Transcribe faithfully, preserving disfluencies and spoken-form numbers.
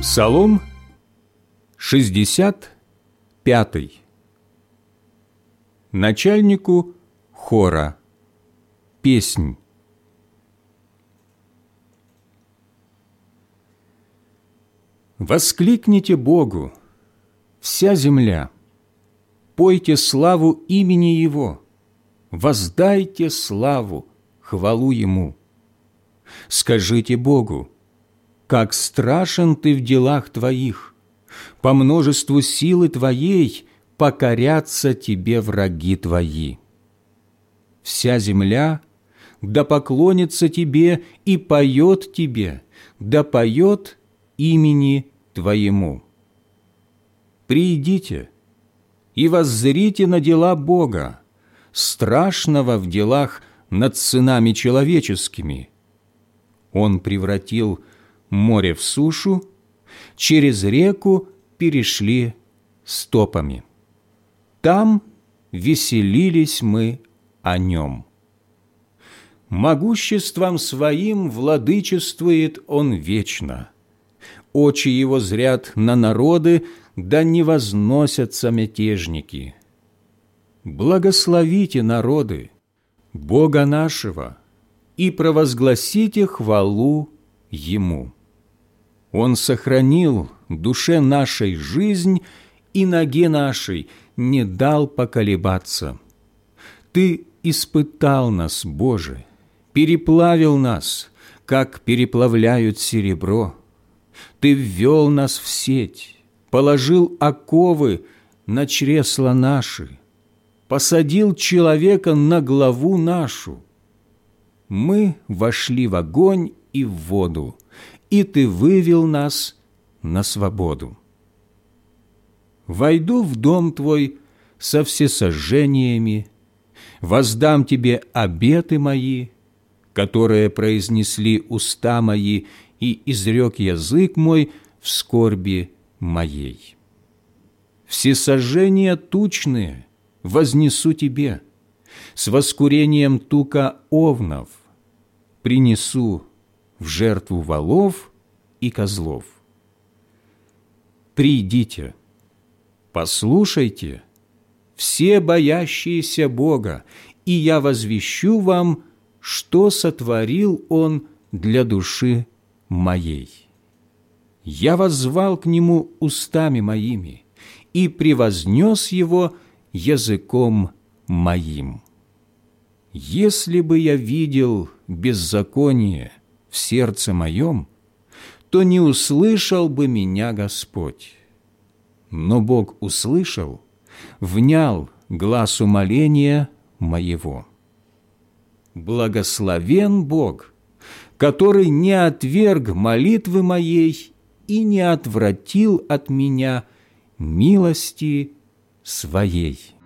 Псалом шестьдесят пятый. Начальнику хора. Песнь. Воскликните Богу, вся земля, пойте славу имени Его, воздайте славу, хвалу Ему. Скажите Богу, как страшен Ты в делах Твоих, по множеству силы Твоей покорятся Тебе враги Твои. Вся земля да поклонится Тебе и поет Тебе, да поет имени Твоему. Приидите и воззрите на дела Бога, страшного в делах над сынами человеческими. Он превратил море в сушу, через реку перешли стопами. Там веселились мы о Нем. Могуществом Своим владычествует Он вечно. Очи Его зрят на народы, да не возносятся мятежники. Благословите народы Бога нашего и провозгласите хвалу Ему. Он сохранил душе нашей жизнь и ноге нашей не дал поколебаться. Ты испытал нас, Боже, переплавил нас, как переплавляют серебро. Ты ввел нас в сеть, положил оковы на чресла наши, посадил человека на главу нашу. Мы вошли в огонь и в воду, и Ты вывел нас на свободу. Войду в дом Твой со всесожжениями, воздам Тебе обеты мои, которые произнесли уста мои и изрек язык мой в скорби моей. Всесожжения тучные вознесу Тебе, с воскурением тука овнов принесу в жертву волов и козлов. Придите, послушайте, все боящиеся Бога, и я возвещу вам, что сотворил Он для души моей. Я воззвал к Нему устами моими и превознес Его языком моим. Если бы я видел беззаконие в сердце моем, то не услышал бы меня Господь. Но Бог услышал, внял глас умоления моего. Благословен Бог, который не отверг молитвы моей и не отвратил от меня милости Своей.